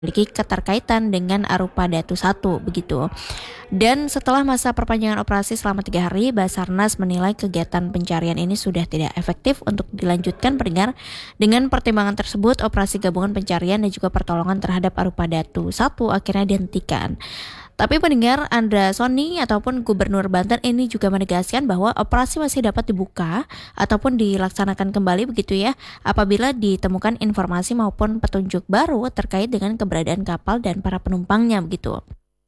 memiliki keterkaitan dengan Arupa Datu 1 begitu. Dan setelah masa perpanjangan operasi selama 3 hari, Basarnas menilai kegiatan pencarian ini sudah tidak efektif untuk dilanjutkan pendengar. Dengan pertimbangan tersebut, operasi gabungan pencarian dan juga pertolongan terhadap Arupa Datu 1 akhirnya dihentikan. Tapi pendengar, Andra Soni ataupun Gubernur Banten ini juga menegaskan bahwa operasi masih dapat dibuka ataupun dilaksanakan kembali begitu ya, apabila ditemukan informasi maupun petunjuk baru terkait dengan keberadaan kapal dan para penumpangnya begitu.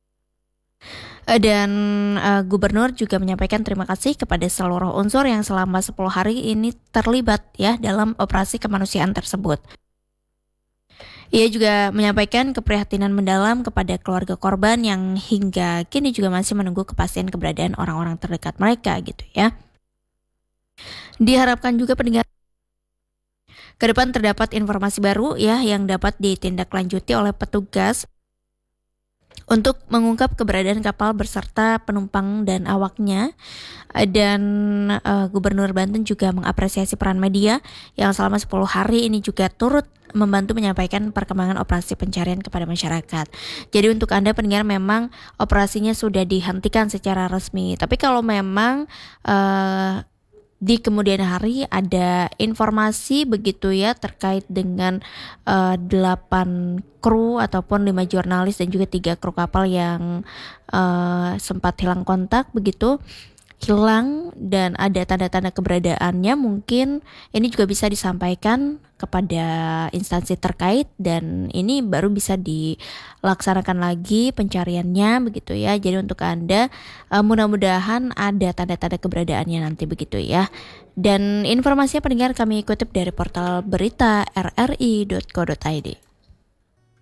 Dan Gubernur juga menyampaikan terima kasih kepada seluruh unsur yang selama 10 hari ini terlibat ya dalam operasi kemanusiaan tersebut. Ia juga menyampaikan keprihatinan mendalam kepada keluarga korban yang hingga kini juga masih menunggu kepastian keberadaan orang-orang terdekat mereka gitu ya. Diharapkan juga pendengar ke depan terdapat informasi baru ya yang dapat ditindaklanjuti oleh petugas untuk mengungkap keberadaan kapal beserta penumpang dan awaknya. Dan Gubernur Banten juga mengapresiasi peran media yang selama 10 hari ini juga turut membantu menyampaikan perkembangan operasi pencarian kepada masyarakat. Jadi untuk Anda pendengar, memang operasinya sudah dihentikan secara resmi. Tapi kalau memang di kemudian hari ada informasi begitu ya terkait dengan 8 kru ataupun 5 jurnalis dan juga 3 kru kapal yang sempat hilang kontak begitu, hilang dan ada tanda-tanda keberadaannya, mungkin ini juga bisa disampaikan kepada instansi terkait dan ini baru bisa dilaksanakan lagi pencariannya begitu ya. Jadi untuk Anda mudah-mudahan ada tanda-tanda keberadaannya nanti begitu ya. Dan informasinya pendengar kami kutip dari portal berita rri.co.id.